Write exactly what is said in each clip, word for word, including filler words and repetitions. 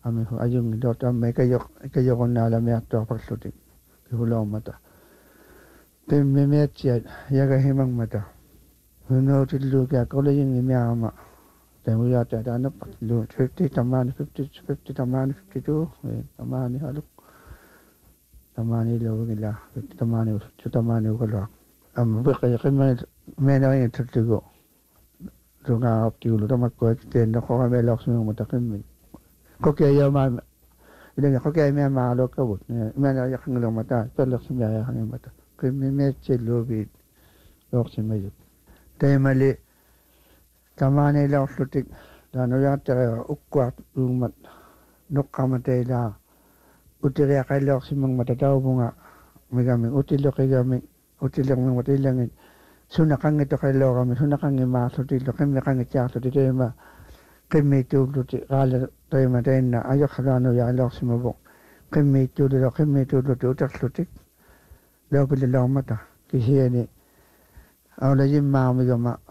ami hu ayung dot am me kayok kayok na la me to parsuti hulo mata tem me me chia ya ga himang mata huno tilu ka ko le yin me ama tem ya ta da na pat lu fifty taman fifty fifty taman fifty two taman halu taman lo gila fifty taman chu taman ko lo am ba ka ka me me na yin tilu rồi ngà học tiểu rồi mà coi tiền nó khó về lọc xuống một cái mình có cái gì mà đây là có cái mẹ mà lo cái bút mẹ nóอยากลงมาได้เป็นลอกสมัยอย่างนี้มาได้คือแม่แม่เจลูบิดลอกสมัยอยู่แต่มาเลยทำมาในลอกสุดที่ตอนนี้จะอุกกวาดลุงมันนกขามันเตยลาอุตริยาใครลอกสิมังมาได้ดาวบุงอ่ะไม่กันมึงอุตริยาใครกันมึงอุตริยามึงอุตริยาเงินsunakan ito kay Laura, may sunakan yung masuti, kami kang itiyakto, dito yung ma, kami tulo, kala tayo matayin na, ayaw kalano yung alak sumabok, kami tulo, kami tulo, utak sutik, daw pala lang mata, kasi yan eh, awala yung mami yung ma,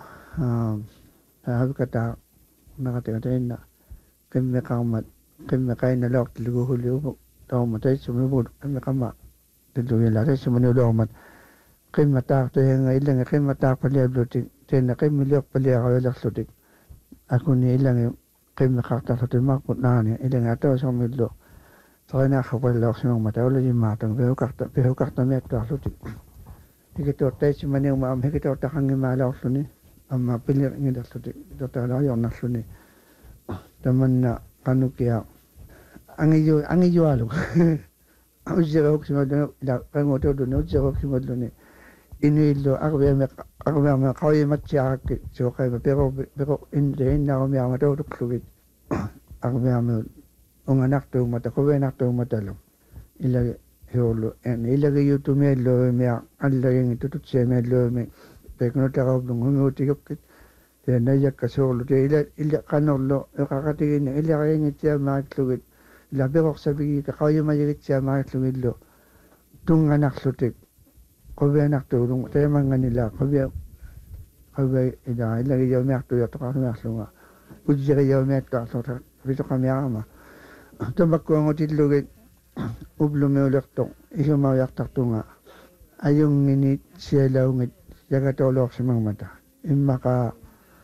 sabi kata, nakatingatayin na, kami kang mat, kami kayo na lak, talaga huli ubok, daw matay, sumabok, kami kang ma, dito yung latay, sumanulong mat, kay mata to yung ilang kay mata pala blutik ten kay milyak pala ako yung sutik ako ni ilang kay makakta sa timakot na ni ilang ato sa midlo so na kapal lok sa mga mata wala yung matang pero kakta pero kakta may to sutik higito tayo si maniyang maam higito takang imalaw suni ang mapilir ng ito sutik ito talaga yung nasuni taman na kanu kaya ang iyo ang iyo alo ang iyo ako si madlo kay mo to doon ang iyo ako si madlo ni inuilo ako may ako may kaya matya so kaya pero pero hindi na ako may matulog sulit ako may ang anak to mata ko may anak to matalo ilagay holo and ilagay YouTube may lo may alagay ito tutsi may lo may pero takaw ng humutikap kit then nayak kasolo ila ila kanolo kakatingin na ilagay niya matulog labi ko sabi ka kaya mayigit siya matulog lo tung anak sutik kobe nak tulung tayo mga nila kobe kobe ida ilagay yung mek to yato ka mek lunga ujire yung mek to so bito kami ama tambak ko ang titlugit ublo me ulak to iyo mayak taktunga ayong nginit siya laungit yaga tolok sa mga mata imaka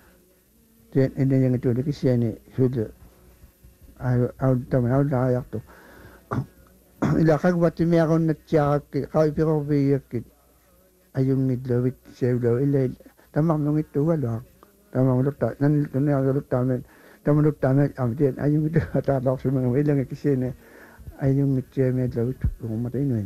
ten ina yung ito di siya ni hudo ay aw taman aw layak to ilakag wati me ako na tiyak kay pero biyakit ayung nidlawit sewlo ilay tamam nung ito wala tamam lukta nan nan lukta men tamam lukta men amten ayung ito tatalok sa mga ilang kasi ne ayung ito med lawit kung matay nun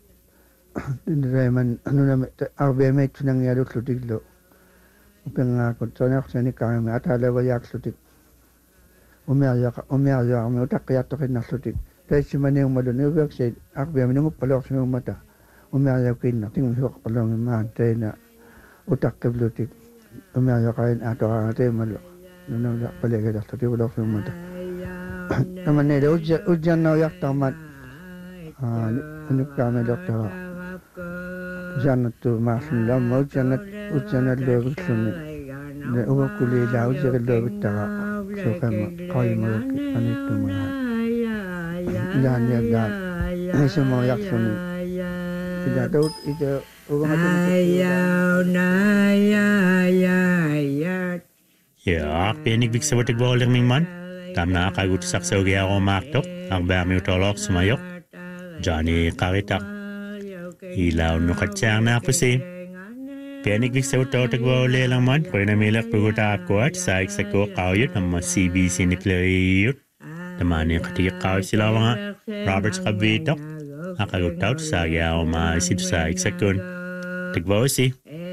hindi man ano na arbe met nang yalok lutiglo upang ako sana ako sani kaya nga atala wayak lutig umiya ka umiya ka mo takya to kin nasutig dahil si maneng madon ubak say arbe man palok sa mga mata umiya kin na ting hok palong man tay na utak kablutik umiya kain ato ka tay malo nung na paligid sa tiyo sa mga mata naman nila udyan na yak tamat ano kami doktor janat tu masin lam udyan na udyan na lewit suni na uwa kulila udyan na lewit taka so kama kaya mo anito mo yan yan yan yan ay sa mga yak suni tidak tahu itu uang Ja, penig vik sa watig bawal ng man. Tam na kagut saksaw gaya ako maktok. Ang bami utolok sumayok. Johnny karitak. Ilaw no katsang na pusi. Penig vik sa watig bawal lang man. Kaya namilak puguta ako at sa iksako kauyot ng mga C B C niklariyot. Taman yung katigak kawit sila mga Robert Kabitok. Akagut out sa gaya ako maisip sa iksakon. Tigbaw si.